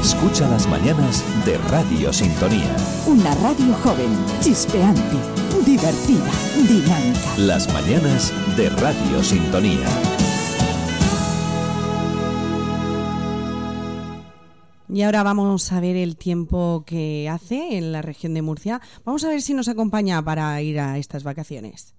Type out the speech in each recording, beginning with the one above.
Escucha las mañanas de Radio Sintonía. Una radio joven, chispeante, divertida, dinámica. Las mañanas de Radio Sintonía. Y ahora vamos a ver el tiempo que hace en la región de Murcia. Vamos a ver si nos acompaña para ir a estas vacaciones.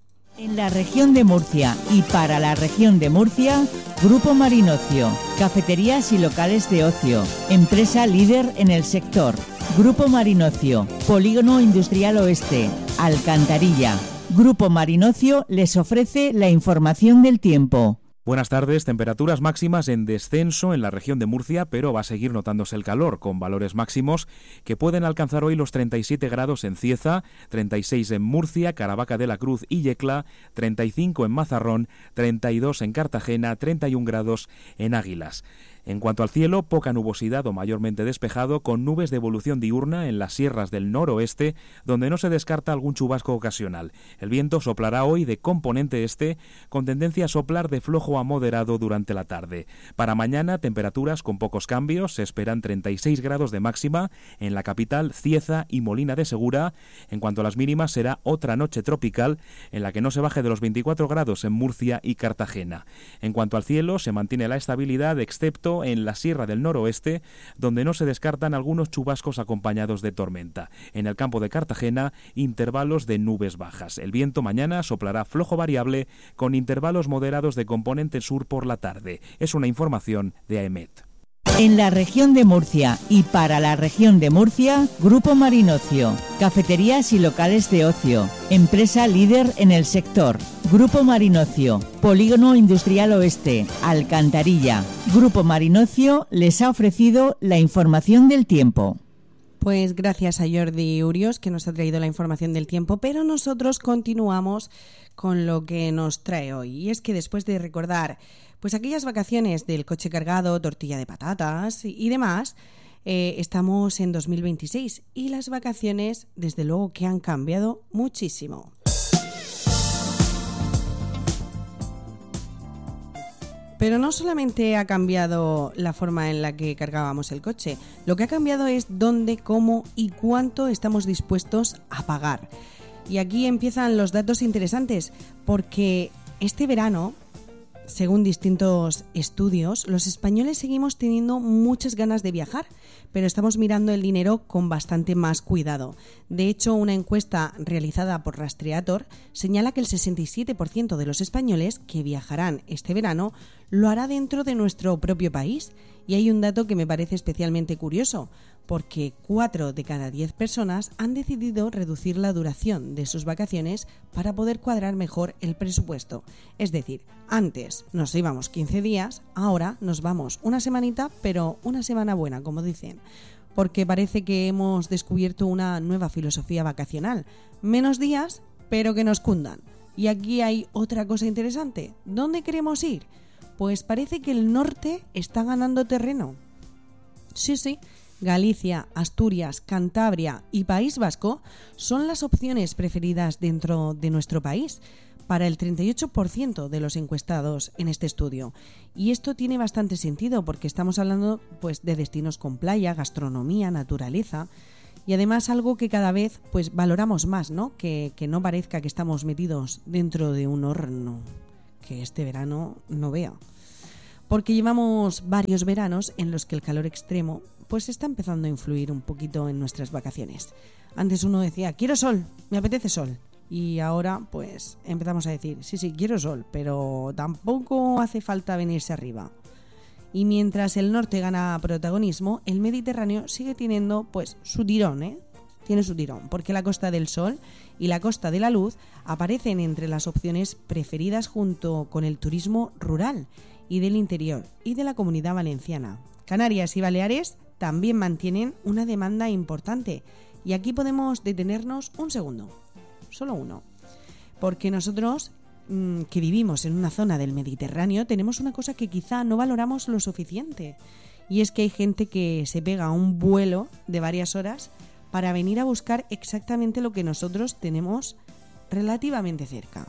En la región de Murcia y para la región de Murcia, Grupo Marinocio, cafeterías y locales de ocio, empresa líder en el sector. Grupo Marinocio, Polígono Industrial Oeste, Alcantarilla. Grupo Marinocio les ofrece la información del tiempo. Buenas tardes, temperaturas máximas en descenso en la región de Murcia, pero va a seguir notándose el calor, con valores máximos que pueden alcanzar hoy los 37 grados en Cieza, 36 en Murcia, Caravaca de la Cruz y Yecla, 35 en Mazarrón, 32 en Cartagena, 31 grados en Águilas. En cuanto al cielo, poca nubosidad o mayormente despejado, con nubes de evolución diurna en las sierras del noroeste, donde no se descarta algún chubasco ocasional. El viento soplará hoy de componente este, con tendencia a soplar de flojo a moderado durante la tarde. Para mañana, temperaturas con pocos cambios, se esperan 36 grados de máxima en la capital, Cieza y Molina de Segura. En cuanto a las mínimas, será otra noche tropical, en la que no se baje de los 24 grados en Murcia y Cartagena. En cuanto al cielo, se mantiene la estabilidad, excepto en la sierra del noroeste, donde no se descartan algunos chubascos acompañados de tormenta. En el campo de Cartagena, intervalos de nubes bajas. El viento mañana soplará flojo variable, con intervalos moderados de componente sur por la tarde. Es una información de AEMET. En la región de Murcia y para la región de Murcia, Grupo Marinocio, cafeterías y locales de ocio, empresa líder en el sector. Grupo Marinocio, Polígono Industrial Oeste, Alcantarilla. Grupo Marinocio les ha ofrecido la información del tiempo. Pues gracias a Jordi Urios, que nos ha traído la información del tiempo, pero nosotros continuamos con lo que nos trae hoy. Y es que después de recordar pues aquellas vacaciones del coche cargado, tortilla de patatas y demás, estamos en 2026 y las vacaciones, desde luego, que han cambiado muchísimo. Pero no solamente ha cambiado la forma en la que cargábamos el coche, lo que ha cambiado es dónde, cómo y cuánto estamos dispuestos a pagar. Y aquí empiezan los datos interesantes, porque este verano, según distintos estudios, los españoles seguimos teniendo muchas ganas de viajar, pero estamos mirando el dinero con bastante más cuidado. De hecho, una encuesta realizada por Rastreator señala que el 67% de los españoles que viajarán este verano lo hará dentro de nuestro propio país. Y hay un dato que me parece especialmente curioso, porque 4 de cada 10 personas han decidido reducir la duración de sus vacaciones para poder cuadrar mejor el presupuesto. Es decir, antes nos íbamos 15 días, ahora nos vamos una semanita, pero una semana buena, como dicen, porque parece que hemos descubierto una nueva filosofía vacacional. Menos días, pero que nos cundan. Y aquí hay otra cosa interesante. ¿Dónde queremos ir? Pues parece que el norte está ganando terreno. Sí. Galicia, Asturias, Cantabria y País Vasco son las opciones preferidas dentro de nuestro país para el 38% de los encuestados en este estudio. Y esto tiene bastante sentido porque estamos hablando pues de destinos con playa, gastronomía, naturaleza y además algo que cada vez pues valoramos más, ¿no? Que no parezca que estamos metidos dentro de un horno que este verano no vea. Porque llevamos varios veranos en los que el calor extremo pues está empezando a influir un poquito en nuestras vacaciones. Antes uno decía, quiero sol, me apetece sol. Y ahora pues empezamos a decir, sí, quiero sol, pero tampoco hace falta venirse arriba. Y mientras el norte gana protagonismo, el Mediterráneo sigue teniendo pues su tirón, Tiene su tirón, porque la Costa del Sol y la Costa de la Luz aparecen entre las opciones preferidas junto con el turismo rural y del interior y de la Comunidad Valenciana. Canarias y Baleares también mantienen una demanda importante y aquí podemos detenernos un segundo, solo uno, porque nosotros que vivimos en una zona del Mediterráneo tenemos una cosa que quizá no valoramos lo suficiente y es que hay gente que se pega a un vuelo de varias horas para venir a buscar exactamente lo que nosotros tenemos relativamente cerca: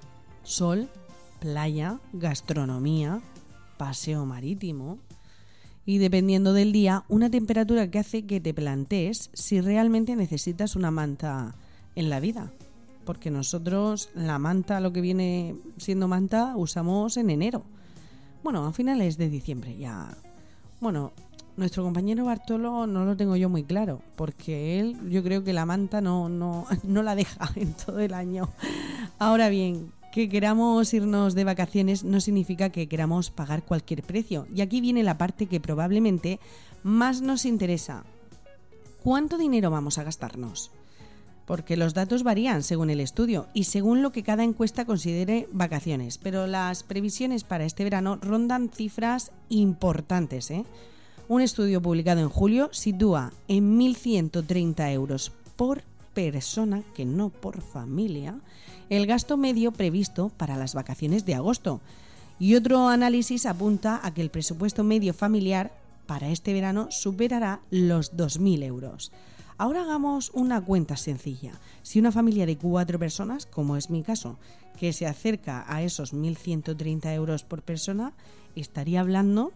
sol, playa, gastronomía, paseo marítimo. y dependiendo del día, una temperatura que hace que te plantees si realmente necesitas una manta en la vida. Porque nosotros la manta, lo que viene siendo manta, usamos en enero. Bueno, a finales de diciembre ya. Bueno, nuestro compañero Bartolo no lo tengo yo muy claro, porque él, yo creo que la manta no la deja en todo el año. Ahora bien, que queramos irnos de vacaciones no significa que queramos pagar cualquier precio. Y aquí viene la parte que probablemente más nos interesa. ¿Cuánto dinero vamos a gastarnos? Porque los datos varían según el estudio y según lo que cada encuesta considere vacaciones, pero las previsiones para este verano rondan cifras importantes, ¿eh? Un estudio publicado en julio sitúa en 1.130 euros por persona, que no por familia, el gasto medio previsto para las vacaciones de agosto. Y otro análisis apunta a que el presupuesto medio familiar para este verano superará los 2.000 euros. Ahora hagamos una cuenta sencilla. Si una familia de 4 personas, como es mi caso, que se acerca a esos 1.130 euros por persona, estaría hablando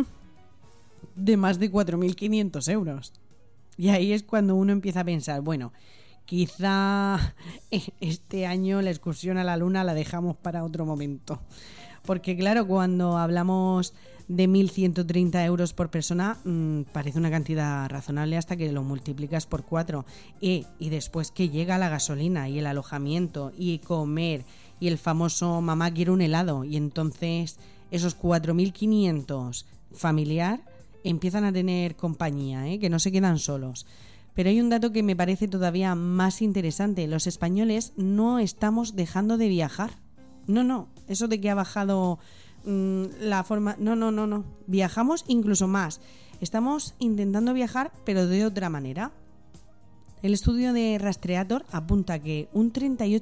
de más de 4.500 euros. Y ahí es cuando uno empieza a pensar, bueno, quizá este año la excursión a la luna la dejamos para otro momento. Porque claro, cuando hablamos de 1.130 euros por persona, parece una cantidad razonable hasta que lo multiplicas por 4. Y después que llega la gasolina y el alojamiento y comer y el famoso mamá quiere un helado. Y entonces esos 4.500 familiar empiezan a tener compañía, que no se quedan solos. Pero hay un dato que me parece todavía más interesante. Los españoles no estamos dejando de viajar. No. Eso de que ha bajado la forma... No. Viajamos incluso más. Estamos intentando viajar, pero de otra manera. El estudio de Rastreator apunta que un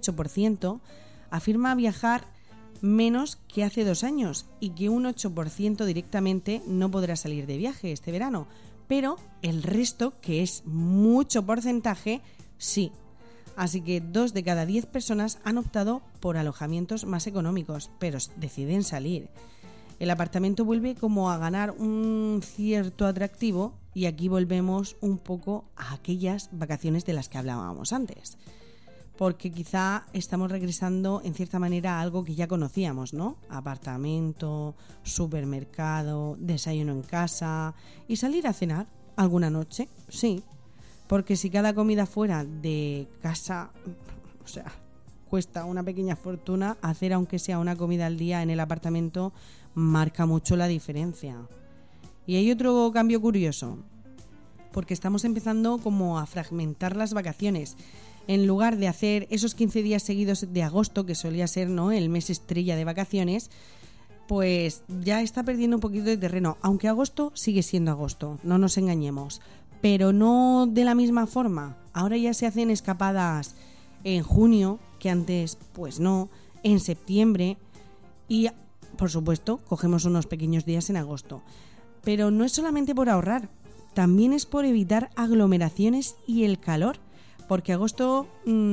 38% afirma viajar menos que hace 2 años y que un 8% directamente no podrá salir de viaje este verano. Pero el resto, que es mucho porcentaje, sí. Así que 2 de cada 10 personas han optado por alojamientos más económicos, pero deciden salir. El apartamento vuelve como a ganar un cierto atractivo y aquí volvemos un poco a aquellas vacaciones de las que hablábamos antes. Porque quizá estamos regresando en cierta manera a algo que ya conocíamos, ¿no? Apartamento, supermercado, desayuno en casa y salir a cenar alguna noche, sí. Porque si cada comida fuera de casa, o sea, cuesta una pequeña fortuna, hacer aunque sea una comida al día en el apartamento marca mucho la diferencia. Y hay otro cambio curioso, porque estamos empezando como a fragmentar las vacaciones. En lugar de hacer esos 15 días seguidos de agosto, que solía ser, ¿no?, el mes estrella de vacaciones, pues ya está perdiendo un poquito de terreno. Aunque agosto sigue siendo agosto, no nos engañemos. Pero no de la misma forma. Ahora ya se hacen escapadas en junio, que antes pues no, en septiembre y por supuesto cogemos unos pequeños días en agosto. Pero no es solamente por ahorrar, también es por evitar aglomeraciones y el calor, porque agosto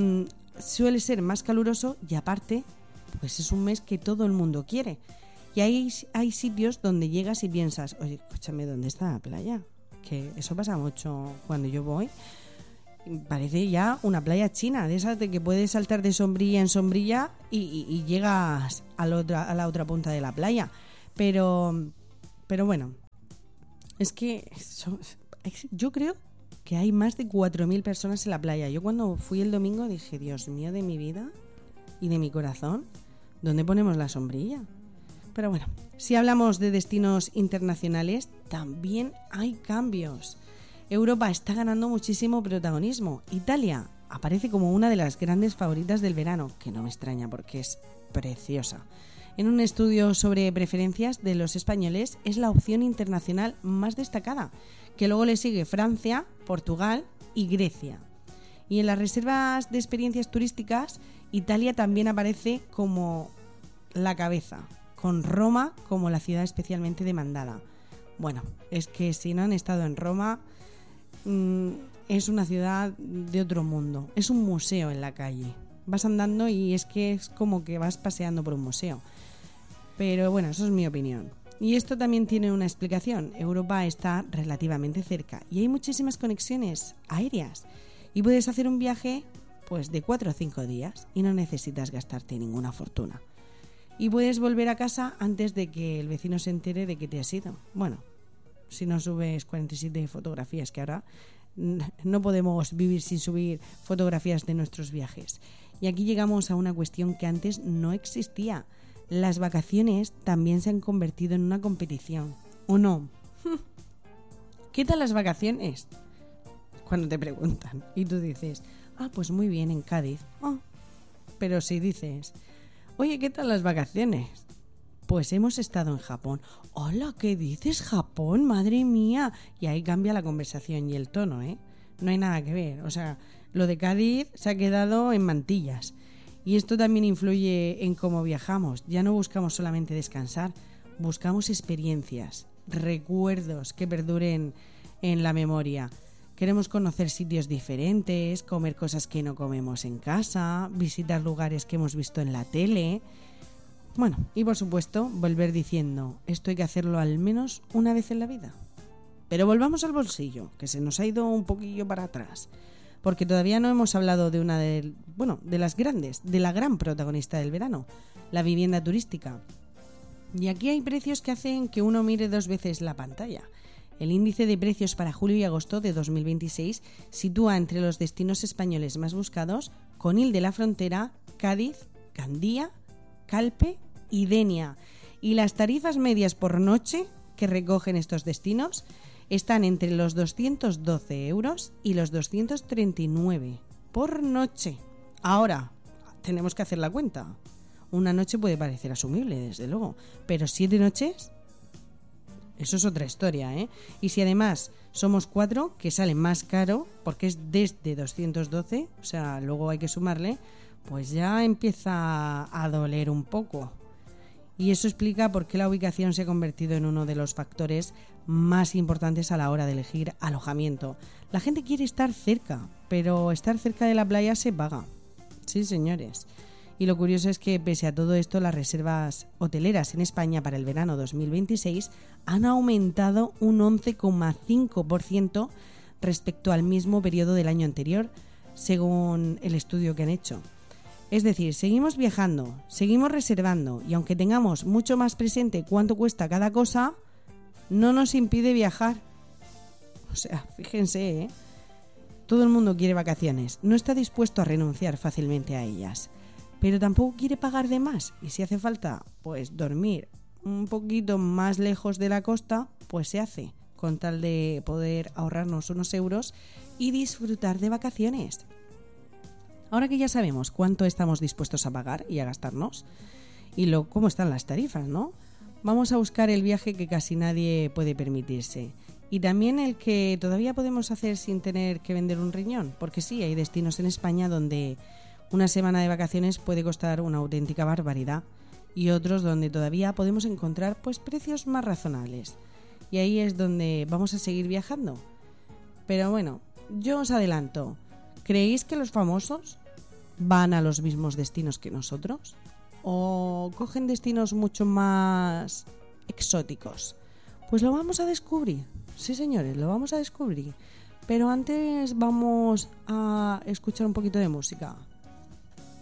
suele ser más caluroso y aparte pues es un mes que todo el mundo quiere. Y hay sitios donde llegas y piensas, oye, escúchame, ¿dónde está la playa? Que eso pasa mucho cuando yo voy. Parece ya una playa china, de esas de que puedes saltar de sombrilla en sombrilla y llegas a la otra punta de la playa. Pero bueno, es que yo creo que hay más de 4.000 personas en la playa. Yo cuando fui el domingo dije, Dios mío de mi vida y de mi corazón, ¿dónde ponemos la sombrilla? Pero bueno, si hablamos de destinos internacionales, también hay cambios. Europa está ganando muchísimo protagonismo. Italia aparece como una de las grandes favoritas del verano, que no me extraña porque es preciosa. En un estudio sobre preferencias de los españoles, es la opción internacional más destacada, que luego le sigue Francia, Portugal y Grecia. Y en las reservas de experiencias turísticas, Italia también aparece como la cabeza, con Roma como la ciudad especialmente demandada. Bueno, es que si no han estado en Roma, es una ciudad de otro mundo, es un museo en la calle. Vas andando y es que es como que vas paseando por un museo. Pero bueno, eso es mi opinión. Y esto también tiene una explicación. Europa está relativamente cerca y hay muchísimas conexiones aéreas. Y puedes hacer un viaje pues de 4 o 5 días y no necesitas gastarte ninguna fortuna. Y puedes volver a casa antes de que el vecino se entere de que te has ido. Bueno, si no subes 47 fotografías, que ahora no podemos vivir sin subir fotografías de nuestros viajes. Y aquí llegamos a una cuestión que antes no existía. Las vacaciones también se han convertido en una competición, ¿o no? ¿Qué tal las vacaciones? Cuando te preguntan y tú dices, pues muy bien, en Cádiz. Pero si dices, oye, ¿qué tal las vacaciones? Pues hemos estado en Japón. Hola, ¿qué dices, Japón? Madre mía. Y ahí cambia la conversación y el tono, ¿eh? No hay nada que ver. O sea, lo de Cádiz se ha quedado en mantillas. Y esto también influye en cómo viajamos. Ya no buscamos solamente descansar, buscamos experiencias, recuerdos que perduren en la memoria. Queremos conocer sitios diferentes, comer cosas que no comemos en casa, visitar lugares que hemos visto en la tele. Bueno, y por supuesto, volver diciendo, esto hay que hacerlo al menos una vez en la vida. Pero volvamos al bolsillo, que se nos ha ido un poquillo para atrás. Porque todavía no hemos hablado de una de las grandes, de la gran protagonista del verano, la vivienda turística. Y aquí hay precios que hacen que uno mire 2 veces la pantalla. El índice de precios para julio y agosto de 2026 sitúa entre los destinos españoles más buscados Conil de la Frontera, Cádiz, Gandía, Calpe y Denia. Y las tarifas medias por noche que recogen estos destinos están entre los 212 euros y los 239 por noche. Ahora, tenemos que hacer la cuenta. Una noche puede parecer asumible, desde luego, pero 7 noches, eso es otra historia, ¿eh? Y si además somos 4, que sale más caro, porque es desde 212, o sea, luego hay que sumarle, pues ya empieza a doler un poco. Y eso explica por qué la ubicación se ha convertido en uno de los factores más importantes a la hora de elegir alojamiento. La gente quiere estar cerca, pero estar cerca de la playa se paga. Sí, señores. Y lo curioso es que, pese a todo esto, las reservas hoteleras en España para el verano 2026 han aumentado un 11,5% respecto al mismo periodo del año anterior, según el estudio que han hecho. Es decir, seguimos viajando, seguimos reservando y aunque tengamos mucho más presente cuánto cuesta cada cosa, no nos impide viajar. O sea, fíjense, ¿eh? Todo el mundo quiere vacaciones, no está dispuesto a renunciar fácilmente a ellas, pero tampoco quiere pagar de más y si hace falta, pues dormir un poquito más lejos de la costa, pues se hace, con tal de poder ahorrarnos unos euros y disfrutar de vacaciones. Ahora que ya sabemos cuánto estamos dispuestos a pagar y a gastarnos y cómo están las tarifas, ¿no? Vamos a buscar el viaje que casi nadie puede permitirse y también el que todavía podemos hacer sin tener que vender un riñón, porque sí, hay destinos en España donde una semana de vacaciones puede costar una auténtica barbaridad y otros donde todavía podemos encontrar pues precios más razonables. Y ahí es donde vamos a seguir viajando. Pero bueno, yo os adelanto, ¿creéis que los famosos van a los mismos destinos que nosotros? ¿O cogen destinos mucho más exóticos? Pues lo vamos a descubrir. Sí, señores, lo vamos a descubrir. Pero antes vamos a escuchar un poquito de música.